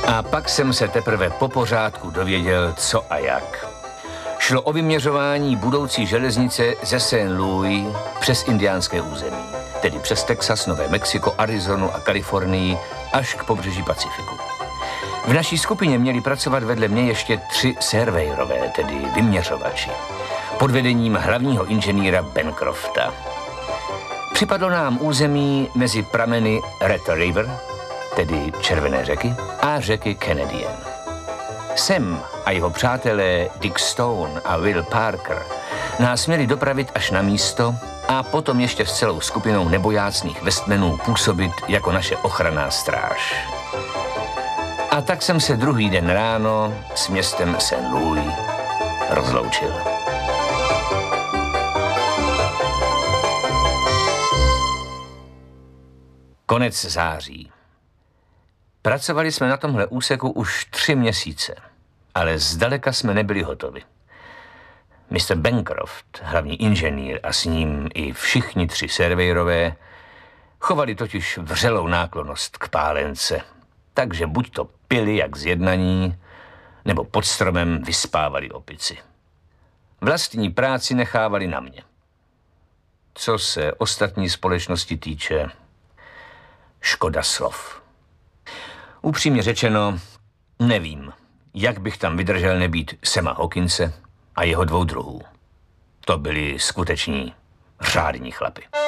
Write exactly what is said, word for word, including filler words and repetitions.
A pak jsem se teprve po pořádku dověděl, co a jak. Šlo o vyměřování budoucí železnice ze Saint Louis přes indiánské území, tedy přes Texas, Nové Mexiko, Arizonu a Kalifornii až k pobřeží Pacifiku. V naší skupině měli pracovat vedle mě ještě tři surveyorové, tedy vyměřovači, pod vedením hlavního inženýra Bancrofta. Připadlo nám území mezi prameny Red River, tedy Červené řeky, a řeky Canadian. Sam a jeho přátelé Dick Stone a Will Parker nás měli dopravit až na místo a potom ještě s celou skupinou nebojácných Westmanů působit jako naše ochranná stráž. A tak jsem se druhý den ráno s městem Saint Louis rozloučil. Konec září. Pracovali jsme na tomhle úseku už tři měsíce, ale zdaleka jsme nebyli hotovi. mister Bancroft, hlavní inženýr a s ním i všichni tři surveyorové, chovali totiž vřelou náklonnost k pálence, takže buď to pili jak zjednaní, nebo pod stromem vyspávali opici. Vlastní práci nechávali na mě. Co se ostatní společnosti týče, škoda slov. Upřímně řečeno, nevím, jak bych tam vydržel nebýt Sama Hawkinse a jeho dvou druhů. To byli skuteční řádní chlapi.